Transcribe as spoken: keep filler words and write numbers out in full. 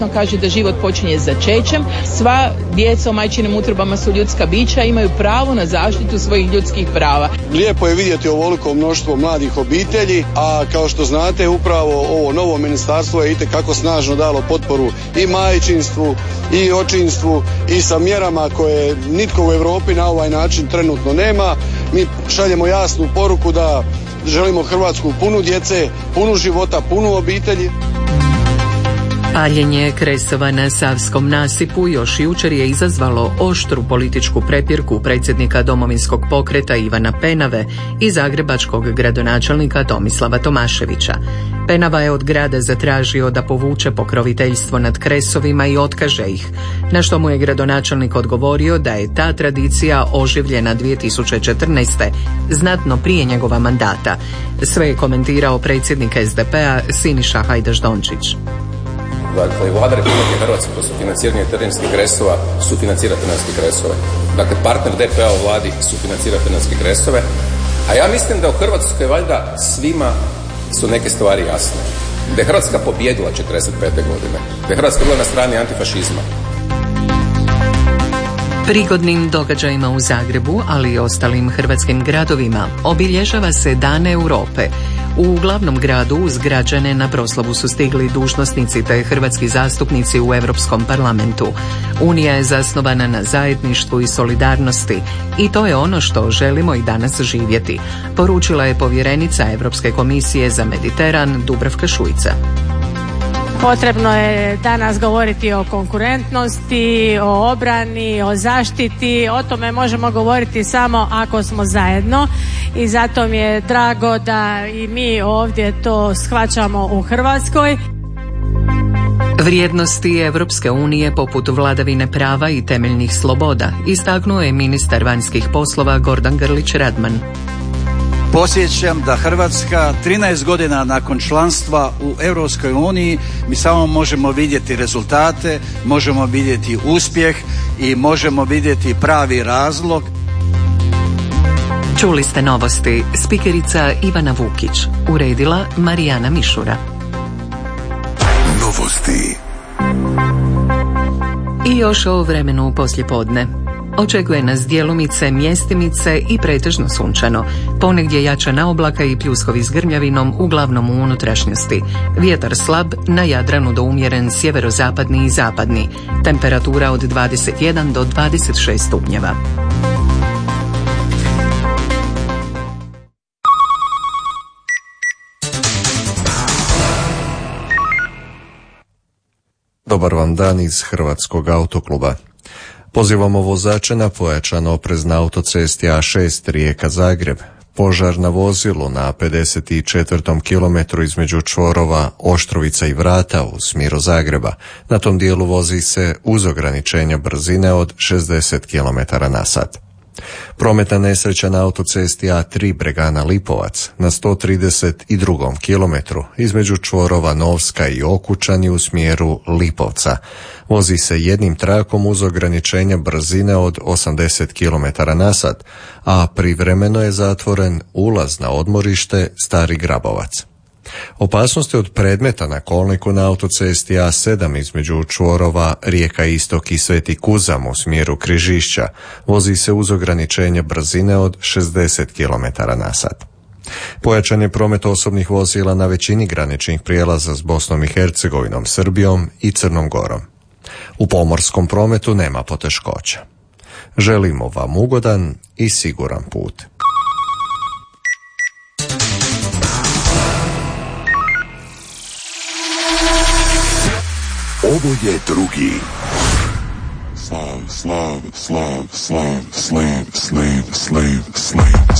Kaže da život počinje začećem. Sva djeca u majčinim utrobama su ljudska bića, imaju pravo na zaštitu svojih ljudskih prava. Lijepo je vidjeti ovoliko mnoštvo mladih obitelji, a kao što znate upravo ovo novo ministarstvo je itekako snažno dalo potporu i majčinstvu i očinstvu i sa mjerama koje nitko u Europi na ovaj način trenutno nema. Mi šaljemo jasnu poruku da želimo Hrvatsku punu djece, punu života, punu obitelji. Paljenje kresova na Savskom nasipu još jučer je izazvalo oštru političku prepirku predsjednika Domovinskog pokreta Ivana Penave i zagrebačkog gradonačelnika Tomislava Tomaševića. Penava je od grada zatražio da povuče pokroviteljstvo nad kresovima i otkaže ih, na što mu je gradonačelnik odgovorio da je ta tradicija oživljena dvije tisuće četrnaeste. znatno prije njegova mandata. Sve je komentirao predsjednik es de pe a Siniša Hajdaš-Dončić. Dakle, i Vlada Republike Hrvatske kroz sufinanciranje terenskih kresova sufinancira terenske kresove. Dakle, partner de pe a u Vladi sufinancira terenske kresove. A ja mislim da u Hrvatskoj valjda svima su neke stvari jasne. Da je Hrvatska pobjedila četrdeset pete godine. Da je Hrvatska bila na strani antifašizma. Prigodnim događajima u Zagrebu, ali i ostalim hrvatskim gradovima, obilježava se Dan Europe. U glavnom gradu uz građane na proslavu su stigli dužnosnici te hrvatski zastupnici u Europskom parlamentu. Unija je zasnovana na zajedništvu i solidarnosti i to je ono što želimo i danas živjeti, poručila je povjerenica Europske komisije za Mediteran Dubravka Šuica. Potrebno je danas govoriti o konkurentnosti, o obrani, o zaštiti. O tome možemo govoriti samo ako smo zajedno i zato mi je drago da i mi ovdje to shvaćamo u Hrvatskoj. Vrijednosti Europske unije poput vladavine prava i temeljnih sloboda istaknuo je ministar vanjskih poslova Gordan Grlić Radman. Podsjećam da Hrvatska trinaest godina nakon članstva u Europskoj uniji mi samo možemo vidjeti rezultate, možemo vidjeti uspjeh i možemo vidjeti pravi razlog. Čuli ste novosti. Spikerica Ivana Vukić, uredila Marijana Mišura. Novosti. I još o vremenu poslijepodne. Očekuje nas djelomice, mjestimice i pretežno sunčano. Ponegdje jača oblaka i pljuskovi s grmljavinom, uglavnom u unutrašnjosti. Vjetar slab, na Jadranu do umjeren sjeverozapadni i zapadni. Temperatura od dvadeset jedan do dvadeset šest stupnjeva. Dobar vam dan iz Hrvatskog autokluba. Pozivamo vozače na pojačan oprez na autocesti A šest Rijeka-Zagreb. Požar na vozilu na pedeset četvrtom kilometru između čvorova Oštrovica i Vrata u smjeru Zagreba. Na tom dijelu vozi se uz ograničenja brzine od šezdeset kilometara na sat. Prometna nesreća na autocesti A tri Bregana-Lipovac na sto trideset drugom kilometru između čvorova Novska i Okučani u smjeru Lipovca. Vozi se jednim trakom uz ograničenja brzine od osamdeset kilometara na sat, a privremeno je zatvoren ulaz na odmorište Stari Grabovac. Opasnosti od predmeta na kolniku na autocesti A sedam između čvorova Rijeka Istok i Sveti Kuzam u smjeru Križišća. Vozi se uz ograničenje brzine od šezdeset kilometara na sat. Pojačan je promet osobnih vozila na većini graničnih prijelaza s Bosnom i Hercegovinom, Srbijom i Crnom Gorom. U pomorskom prometu nema poteškoća. Želimo vam ugodan i siguran put. Ovo je drugi. Slav, slav, slav, slav, slav, slav, slav, slav.